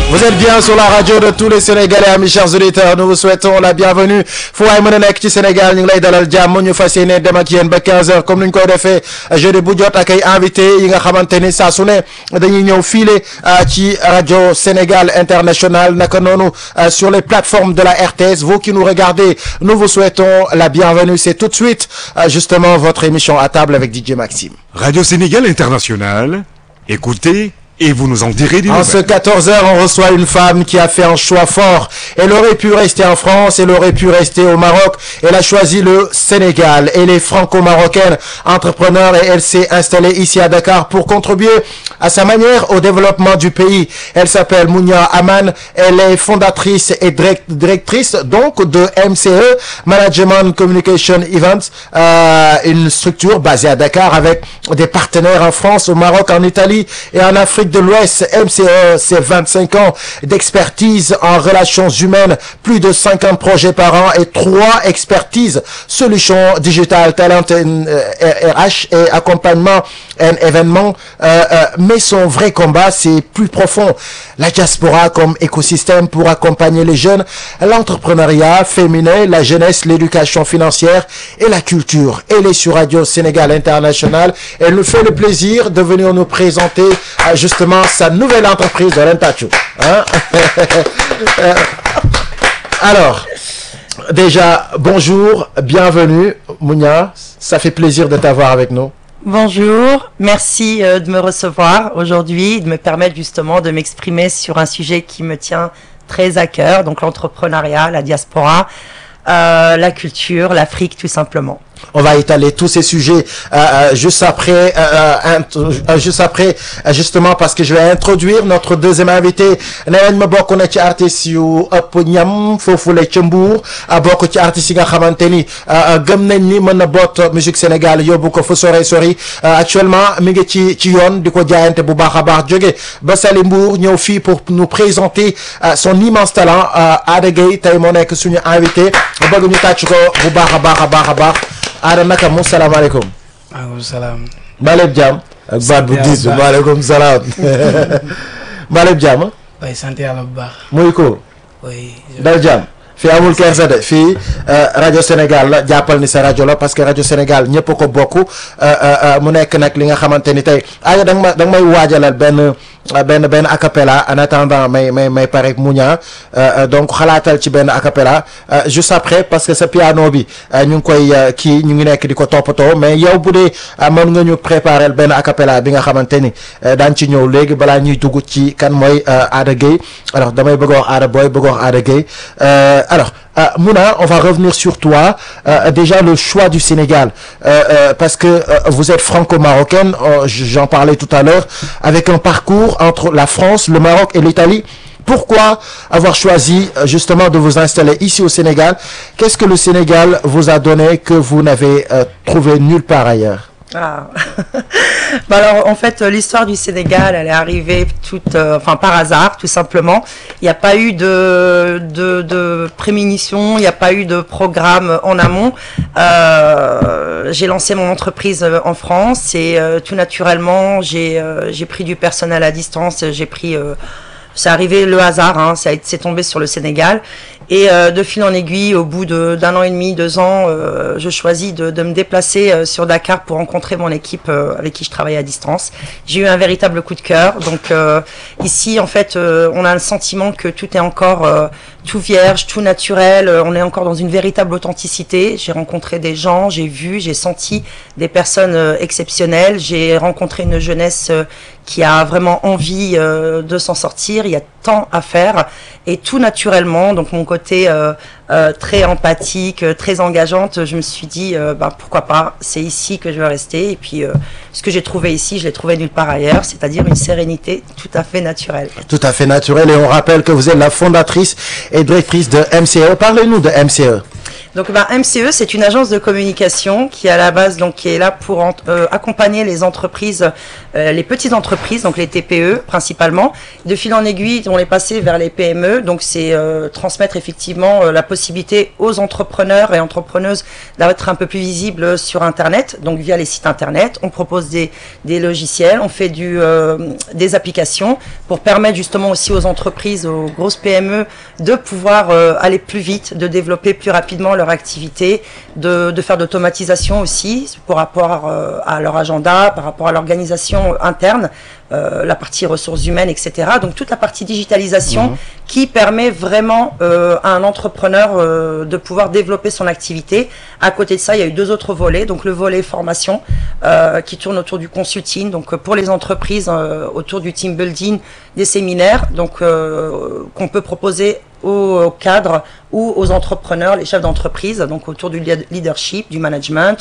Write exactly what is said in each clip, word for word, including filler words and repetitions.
Vous êtes bien sur la radio de tous les Sénégalais, mes chers auditeurs. Nous vous souhaitons la bienvenue. fu waay mën a nekk ci Sénégal ñu ngi lay dalal jàmm ñu fas yéene dem ak yéen ba quinze heures comme ni ñu koy defee jeudi bu jot ak ay invité yi nga xamante ni saa su ne dañuy ñëw fiile ci radio Sénégal International naka noonu sur les plateformes de la R T S. Vous qui nous regardez, nous vous souhaitons la bienvenue. C'est tout de suite justement votre émission à table avec D J Maxime. Radio Sénégal International, écoutez et vous nous en direz des nouvelles. En ce quatorze heures, on reçoit une femme qui a fait un choix fort. Elle aurait pu rester en France, elle aurait pu rester au Maroc. Elle a choisi le Sénégal. Elle est franco-marocaine, entrepreneur, et elle s'est installée ici à Dakar pour contribuer à sa manière au développement du pays. Elle s'appelle Mounia Aman. Elle est fondatrice et directrice donc de M C E, Management Communication Events, euh, une structure basée à Dakar avec des partenaires en France, au Maroc, en Italie et en Afrique de l'Ouest. M C E, c'est vingt-cinq ans d'expertise en relations humaines, plus de cinquante projets par an et trois expertises, solutions digitales, talent, euh, R H et accompagnement et événements. Euh, euh, mais son vrai combat, c'est plus profond. La diaspora comme écosystème pour accompagner les jeunes, l'entrepreneuriat féminin, la jeunesse, l'éducation financière et la culture. Elle est sur Radio Sénégal International. Elle nous fait le plaisir de venir nous présenter euh, justement sa nouvelle entreprise de Rentacho. Hein? Alors, déjà, bonjour, bienvenue, Mounia. Ça fait plaisir de t'avoir avec nous. Bonjour, merci euh, de me recevoir aujourd'hui, de me permettre justement de m'exprimer sur un sujet qui me tient très à cœur, donc l'entrepreneuriat, la diaspora, euh, la culture, l'Afrique tout simplement. On va étaler tous ces sujets euh, juste après, euh, euh, juste après, euh, justement parce que je vais introduire notre deuxième invité. Nee nañ ma bokk na ci artistes yu ëpp ñam foofu la ca Mbour bokk ci artistes yi nga xamante ni gëm nañ ni mën na boot musique Sénégal yóbbu ko fu sore sori. Actuellement mi ngi ci ci yoon di ko jaayante bu baax a baax jóge ba Saly Mbour ñëw fii pour nous présenter son immense talent. Ada Gueye tey moo nekk suñu invité bëgg ñu tàcc ko bu baax a baax a baax a baax. Ada naka mu salaamaaleykum. maaleykum salaam. Maaleykum jàmm. ak baat bu diis bi maaleykum salaam. Maaleykum jàmm. waaye sant yàlla bu baax. muy ko. oui. dal jàmm. fii amul kersa de fii rajo Sénégal la jàppal ni sa rajo la parce que rajo Sénégal ñëpp ko bokk mu nekk nag li nga xamante ni tey Ada da nga ma da nga may waajalal benn benn benn acapella en attendant may may may pare ak Mounia donc xalaatal ci benn acapella juste après parce que sa piano bi ñu ngi koy kii ñu ngi nekk di ko toppatoo mais yow bu dee mën nga ñu préparer benn acapella bi nga xamante ni daan ci ñëw léegi balaa ñuy dugg ci kan mooy Ada Gueye. Alors damay bëgg a wax Ada Boy bëgg a wax Ada Gueye. Alors, euh, Mouna, on va revenir sur toi. Euh, déjà, le choix du Sénégal, euh, euh, parce que euh, vous êtes franco-marocaine, euh, j'en parlais tout à l'heure, avec un parcours entre la France, le Maroc et l'Italie. Pourquoi avoir choisi justement de vous installer ici au Sénégal? Qu'est-ce que le Sénégal vous a donné que vous n'avez euh, trouvé nulle part ailleurs? Ah. Bah alors en fait l'histoire du Sénégal elle est arrivée toute euh, enfin par hasard tout simplement. Il n'y a pas eu de de, de prémonition, il n'y a pas eu de programme en amont. Euh, j'ai lancé mon entreprise en France et euh, tout naturellement j'ai euh, j'ai pris du personnel à distance, j'ai pris euh, c'est arrivé le hasard, hein, ça c'est tombé sur le Sénégal. Et euh, de fil en aiguille, au bout de, d'un an et demi, deux ans, euh, je choisis de, de me déplacer euh, sur Dakar pour rencontrer mon équipe euh, avec qui je travaille à distance. J'ai eu un véritable coup de cœur. Donc euh, ici, en fait, euh, on a le sentiment que tout est encore euh, tout vierge, tout naturel. Euh, on est encore dans une véritable authenticité. J'ai rencontré des gens, j'ai vu, j'ai senti des personnes euh, exceptionnelles. J'ai rencontré une jeunesse euh, qui a vraiment envie euh, de s'en sortir. Il y a tant à faire et tout naturellement. Donc mon côté euh, euh, très empathique, très engageante, je me suis dit euh, bah, pourquoi pas, c'est ici que je vais rester. Et puis euh, ce que j'ai trouvé ici, je l'ai trouvé nulle part ailleurs, c'est-à-dire une sérénité tout à fait naturelle. Tout à fait naturelle et on rappelle que vous êtes la fondatrice et directrice de M C E. Parlez-nous de M C E. Donc bah, M C E, c'est une agence de communication qui à la base donc qui est là pour euh, accompagner les entreprises, euh, les petites entreprises, donc les T P E principalement. De fil en aiguille, on les passer vers les P M E. Donc c'est euh, transmettre effectivement euh, la possibilité aux entrepreneurs et entrepreneuses d'être un peu plus visibles sur Internet, donc via les sites Internet. On propose des, des logiciels, on fait du, euh, des applications pour permettre justement aussi aux entreprises, aux grosses P M E de pouvoir euh, aller plus vite, de développer plus rapidement leur activité, de, de faire d'automatisation aussi par rapport euh, à leur agenda, par rapport à l'organisation interne, euh, la partie ressources humaines, et cetera. Donc toute la partie digitalisation mmh. qui permet vraiment euh, à un entrepreneur euh, de pouvoir développer son activité. À côté de ça, il y a eu deux autres volets. Donc le volet formation euh, qui tourne autour du consulting, donc pour les entreprises euh, autour du team building, des séminaires, donc euh, qu'on peut proposer aux cadres ou aux entrepreneurs, les chefs d'entreprise, donc autour du leadership, du management,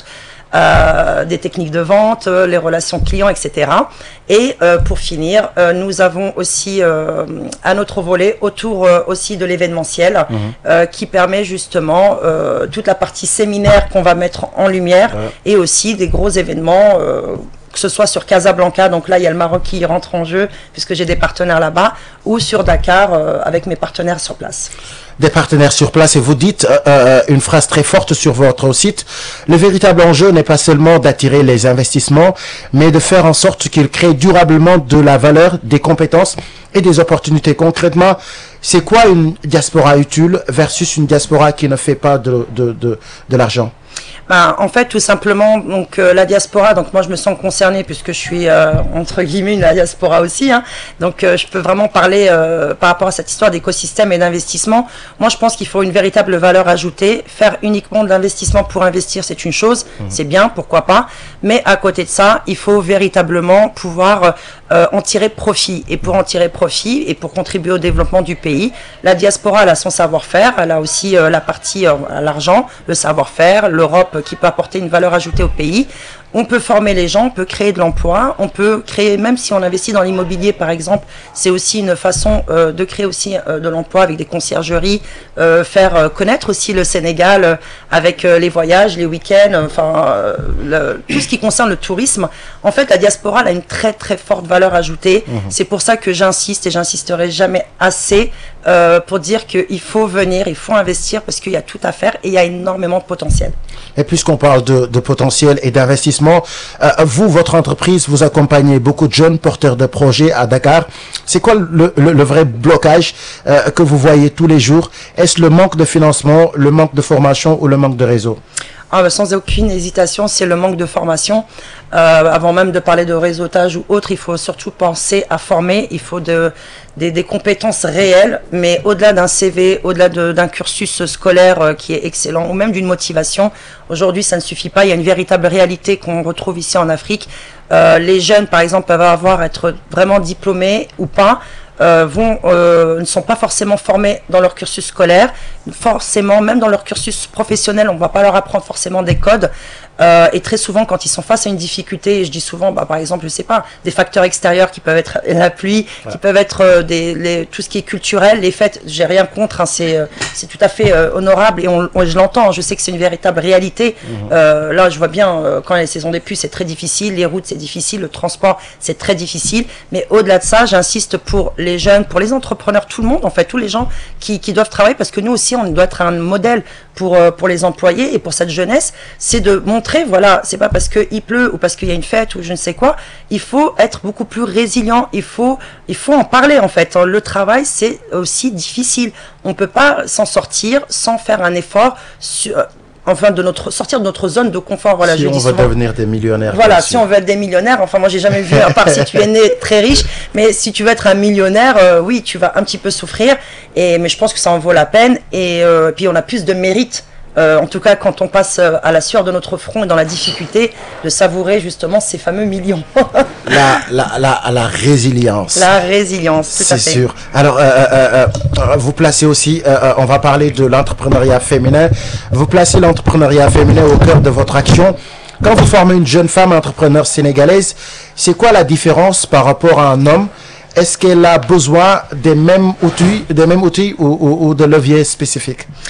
euh, des techniques de vente, les relations clients, et cetera. Et euh, pour finir, euh, nous avons aussi euh, un autre volet autour euh, aussi de l'événementiel mmh. euh, qui permet justement euh, toute la partie séminaire qu'on va mettre en lumière ouais. et aussi des gros événements euh, que ce soit sur Casablanca, donc là il y a le Maroc qui rentre en jeu puisque j'ai des partenaires là-bas, ou sur Dakar euh, avec mes partenaires sur place. Des partenaires sur place, et vous dites euh, euh, une phrase très forte sur votre site: le véritable enjeu n'est pas seulement d'attirer les investissements, mais de faire en sorte qu'ils créent durablement de la valeur, des compétences et des opportunités. Concrètement, c'est quoi une diaspora utile versus une diaspora qui ne fait pas de, de, de, de l'argent? Ben, en fait, tout simplement, donc euh, la diaspora. Donc moi, je me sens concernée puisque je suis euh, entre guillemets une la diaspora aussi. Hein, donc euh, je peux vraiment parler euh, par rapport à cette histoire d'écosystème et d'investissement. Moi, je pense qu'il faut une véritable valeur ajoutée. Faire uniquement de l'investissement pour investir, c'est une chose, mmh. c'est bien, pourquoi pas. Mais à côté de ça, il faut véritablement pouvoir euh, en tirer profit. Et pour en tirer profit et pour contribuer au développement du pays, la diaspora, elle a son savoir-faire. Elle a aussi euh, la partie euh, l'argent, le savoir-faire, l'Europe qui peut apporter une valeur ajoutée au pays. On peut former les gens, on peut créer de l'emploi, on peut créer, même si on investit dans l'immobilier par exemple, c'est aussi une façon euh, de créer aussi euh, de l'emploi avec des conciergeries, euh, faire euh, connaître aussi le Sénégal euh, avec euh, les voyages, les week-ends, euh, enfin euh, le, tout ce qui concerne le tourisme. En fait, la diaspora elle a une très très forte valeur ajoutée. Mmh. C'est pour ça que j'insiste et j'insisterai jamais assez euh, pour dire qu'il faut venir, il faut investir parce qu'il y a tout à faire et il y a énormément de potentiel. Et puisqu'on parle de, de potentiel et d'investissement, Euh, vous, votre entreprise, vous accompagnez beaucoup de jeunes porteurs de projets à Dakar. C'est quoi le, le, le vrai blocage euh, que vous voyez tous les jours? Est-ce le manque de financement, le manque de formation ou le manque de réseau? Ah, bah, sans aucune hésitation, c'est le manque de formation. Euh, avant même de parler de réseautage ou autre, il faut surtout penser à former. Il faut de, des, des compétences réelles, mais au-delà d'un C V, au-delà de, d'un cursus scolaire euh, qui est excellent, ou même d'une motivation. Aujourd'hui, ça ne suffit pas. Il y a une véritable réalité qu'on retrouve ici en Afrique. Euh, les jeunes, par exemple, peuvent avoir être vraiment diplômés ou pas. Euh, vont, euh, ne sont pas forcément formés dans leur cursus scolaire, forcément, même dans leur cursus professionnel, on ne va pas leur apprendre forcément des codes. Euh, et très souvent, quand ils sont face à une difficulté, et je dis souvent, bah, par exemple, je sais pas, des facteurs extérieurs qui peuvent être la pluie, ouais. qui peuvent être euh, des, les, tout ce qui est culturel, les fêtes, j'ai rien contre, hein, c'est, euh, c'est tout à fait euh, honorable et on, on, je l'entends, je sais que c'est une véritable réalité. Mmh. Euh, là, je vois bien, euh, quand les saisons des pluies, c'est très difficile, les routes, c'est difficile, le transport, c'est très difficile. Mais au-delà de ça, j'insiste pour les jeunes, pour les entrepreneurs, tout le monde, en fait, tous les gens qui, qui doivent travailler, parce que nous aussi, on doit être un modèle pour, euh, pour les employés et pour cette jeunesse, c'est de montrer voilà, c'est pas parce qu'il pleut ou parce qu'il y a une fête ou je ne sais quoi, il faut être beaucoup plus résilient, il faut, il faut en parler en fait. Le travail, c'est aussi difficile. On ne peut pas s'en sortir sans faire un effort sur, enfin de notre, sortir de notre zone de confort. Voilà, si je on dis veut souvent, devenir des millionnaires. Voilà, si on veut être des millionnaires, enfin moi j'ai jamais vu, à part si tu es né très riche, mais si tu veux être un millionnaire, euh, oui, tu vas un petit peu souffrir, et, mais je pense que ça en vaut la peine, et euh, puis on a plus de mérite. Euh, en tout cas, quand on passe euh, à la sueur de notre front et dans la difficulté, de savourer justement ces fameux millions. la, la, la, la résilience. La résilience, tout à fait. C'est sûr. Alors, euh, euh, euh, vous placez aussi, euh, on va parler de l'entrepreneuriat féminin. Vous placez l'entrepreneuriat féminin au cœur de votre action. Quand vous formez une jeune femme entrepreneur sénégalaise, c'est quoi la différence par rapport à un homme? Est-ce qu'elle a besoin des mêmes outils, des mêmes outils ou, ou, ou de leviers spécifiques?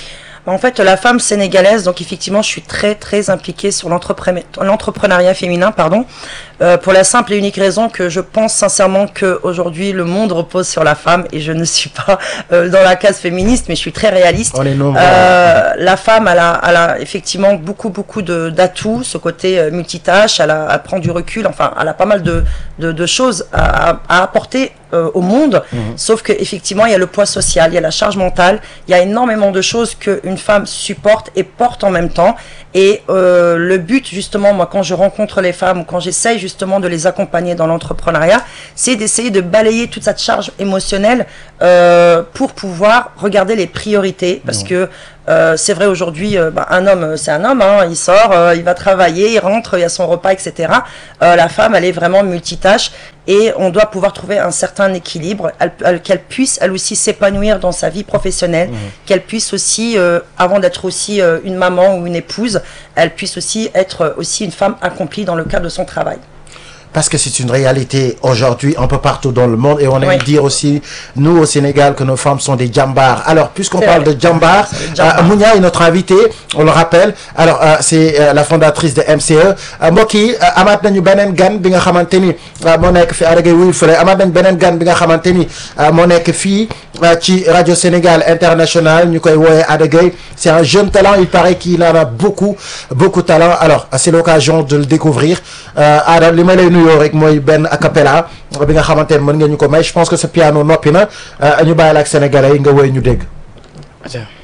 En fait, la femme sénégalaise, donc effectivement, je suis très très impliquée sur l'entrepreneuriat féminin, pardon, euh, pour la simple et unique raison que je pense sincèrement qu'aujourd'hui le monde repose sur la femme et je ne suis pas euh, dans la case féministe, mais je suis très réaliste. On est nombreux. Euh, la femme, elle a, elle a effectivement beaucoup beaucoup de d'atouts, ce côté euh, multitâche, elle, a, elle prend du recul, enfin, elle a pas mal de de, de choses à, à apporter euh, au monde, mmh. sauf que effectivement il y a le poids social, il y a la charge mentale, il y a énormément de choses qu'une femme supporte et porte en même temps. Et euh, le but justement, moi quand je rencontre les femmes, quand j'essaye justement de les accompagner dans l'entrepreneuriat, c'est d'essayer de balayer toute cette charge émotionnelle euh, pour pouvoir regarder les priorités, parce mmh. que Euh, c'est vrai aujourd'hui, euh, bah, un homme, c'est un homme, hein, il sort, euh, il va travailler, il rentre, il y a son repas, et cetera. Euh, la femme, elle est vraiment multitâche et on doit pouvoir trouver un certain équilibre, elle, elle, qu'elle puisse elle aussi s'épanouir dans sa vie professionnelle, mmh. qu'elle puisse aussi, euh, avant d'être aussi euh, une maman ou une épouse, elle puisse aussi être aussi une femme accomplie dans le cadre de son travail. Parce que c'est une réalité aujourd'hui un peu partout dans le monde et on aime oui. dire aussi, nous au Sénégal, que nos femmes sont des djambars. Alors, puisqu'on parle de djambars, euh, Mounia est notre invitée, on le rappelle. Alors, euh, c'est euh, la fondatrice de M C E. Euh, mbokk yi amaat nañu beneen gan bi nga xamante ni moo nekk fi Adja Gaye wuy fële amaat nañu beneen gan bi nga xamante ni moo nekk fii ci Radio Sénégal International ñu koy wooyee Adja Gaye. C'est un jeune talent, il paraît qu'il en a beaucoup, beaucoup de talent. Alors, c'est l'occasion de le découvrir. Euh, Adja, li ma lay nuyoo rek mooy benn a cappella bi nga xamante ne mën nga ñu ko may. Je pense que ce piano noppi na ñu bàyyi la ak sénégalais yi nga woy ñu dégg.